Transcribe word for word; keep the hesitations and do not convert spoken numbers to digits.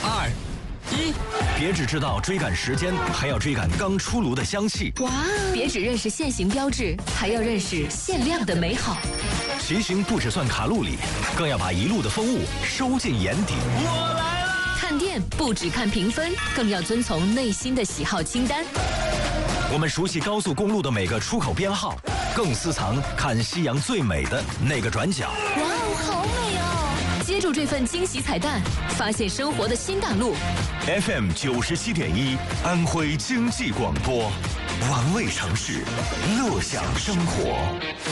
二、一，别只知道追赶时间，还要追赶刚出炉的香气。 哇！别只认识现行标志，还要认识限量的美好。 骑行不只算卡路里，更要把一路的风物收进眼底。 我来了！ 看店不只看评分，更要遵从内心的喜好清单。 我们熟悉高速公路的每个出口编号，更私藏看夕阳最美的那个转角。 哇哦，好美哦！接住这份惊喜彩蛋，发现生活的新大陆。 F M 九十七点一，安徽经济广播，玩味城市，乐享生活。